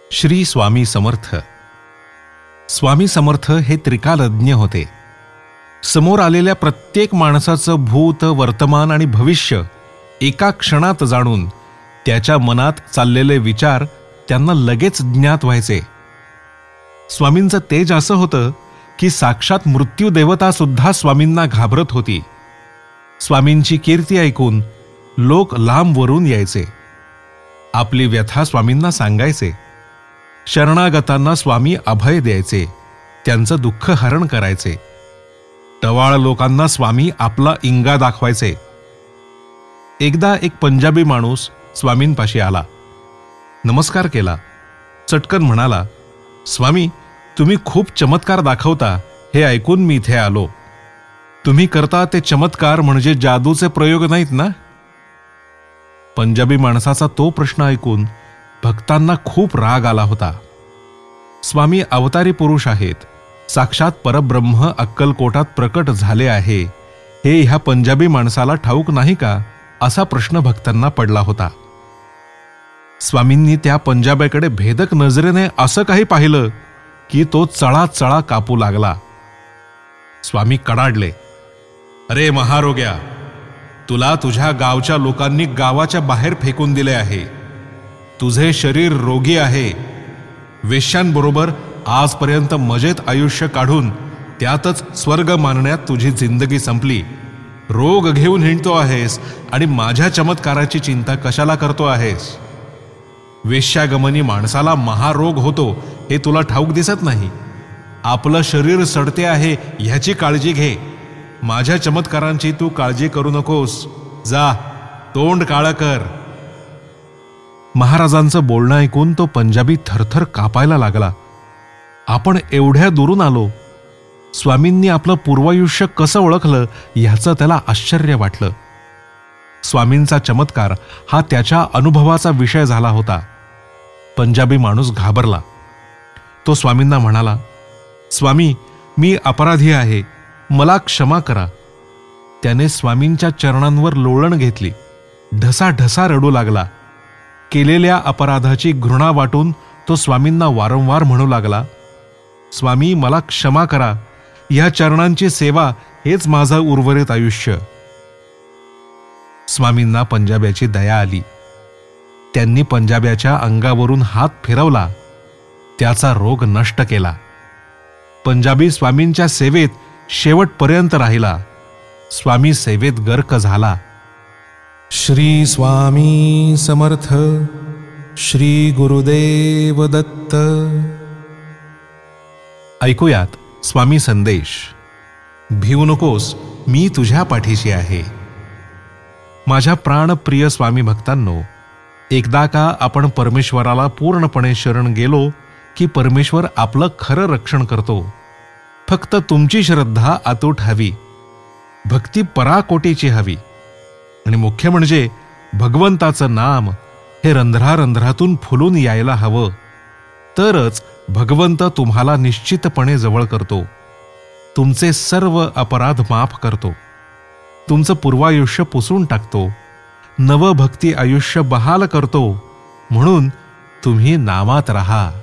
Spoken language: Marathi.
श्री स्वामी समर्थ. स्वामी समर्थ हे त्रिकालज्ञ होते. समोर आलेल्या प्रत्येक माणसाचं भूत, वर्तमान आणि भविष्य एका क्षणात जाणून त्याच्या मनात चाललेले विचार त्यांना लगेच ज्ञात व्हायचे. स्वामींचं तेज असं होतं की साक्षात मृत्यू देवता सुद्धा स्वामींना घाबरत होती. स्वामींची कीर्ती ऐकून लोक लांबवरून यायचे. आपली व्यथा स्वामींना सांगायचे. शरणागतांना स्वामी अभय द्यायचे, त्यांचं दुःख हरण करायचे. टवाळ लोकांना स्वामी आपला इंगा दाखवायचे. एकदा एक पंजाबी माणूस स्वामींपाशी आला, नमस्कार केला. चटकन म्हणाला, स्वामी, तुम्ही खूप चमत्कार दाखवता हे ऐकून मी इथे आलो. तुम्ही करता ते चमत्कार म्हणजे जादूचे प्रयोग नाहीत ना? पंजाबी माणसाचा तो प्रश्न ऐकून भक्तांना खूप राग आला होता. स्वामी अवतारी पुरुष आहेत, साक्षात परब्रह्म अक्कलकोटात प्रकट झाले आहे, हे ह्या पंजाबी माणसाला ठाऊक नाही का, असा प्रश्न भक्तांना पडला होता. स्वामींनी त्या पंजाब्याकडे भेदक नजरेने असं काही पाहिलं की तो चळाचळा कापू लागला. स्वामी कडाडले, अरे महारोग्या, तुला तुझ्या गावच्या लोकांनी गावाच्या बाहेर फेकून दिले आहे. तुझे शरीर रोगी आहे. वेश्यांबरोबर आजपर्यंत मजेत आयुष्य काढून त्यातच स्वर्ग मानण्यात तुझी जिंदगी संपली. रोग घेऊन हिंडतो आहेस आणि माझ्या चमत्काराची चिंता कशाला करतो आहेस? वेश्यागमनी माणसाला महारोग होतो हे तुला ठाऊक दिसत नाही. आपलं शरीर सडते आहे ह्याची काळजी घे. माझ्या चमत्कारांची तू काळजी करू नकोस. जा, तोंड काळं कर. महाराजांचं बोलणं ऐकून तो पंजाबी थरथर कापायला लागला. आपण एवढ्या दुरून आलो. स्वामींनी आपलं पूर्वायुष्य कसं ओळखलं ह्याचं त्याला आश्चर्य वाटलं. स्वामींचा चमत्कार हा त्याच्या अनुभवाचा विषय झाला होता. पंजाबी माणूस घाबरला. तो स्वामींना म्हणाला, स्वामी, मी अपराधी आहे, मला क्षमा करा. त्याने स्वामींच्या चरणांवर लोळण घेतली. ढसाढसा रडू लागला. केलेल्या अपराधाची घृणा वाटून तो स्वामींना वारंवार म्हणू लागला, स्वामी, मला क्षमा करा. ह्या चरणांची सेवा हेच माझं उर्वरित आयुष्य. स्वामींना पंजाब्याची दया आली. त्यांनी पंजाब्याच्या अंगावरून हात फिरवला. त्याचा रोग नष्ट केला. पंजाबी स्वामींच्या सेवेत शेवटपर्यंत राहिला. स्वामी सेवेत गर्क झाला. श्री स्वामी समर्थ. श्री गुरुदेव दत्त. ऐकूयात स्वामी संदेश. भिवू नकोस, मी तुझ्या पाठीशी आहे. माझ्या प्राणप्रिय स्वामी भक्तांनो, एकदा का आपण परमेश्वराला पूर्णपणे शरण गेलो की परमेश्वर आपलं खरं रक्षण करतो. फक्त तुमची श्रद्धा अतूट हवी, भक्ती पराकोटीची हवी, आणि मुख्य म्हणजे भगवंताचं नाम हे रंध्रारंध्रातून फुलून यायला हवं. तरच भगवंत तुम्हाला निश्चितपणे जवळ करतो. तुमचे सर्व अपराध माफ करतो. तुमचं पूर्वायुष्य पुसून टाकतो. नवभक्ती आयुष्य बहाल करतो. म्हणून तुम्ही नामात राहा.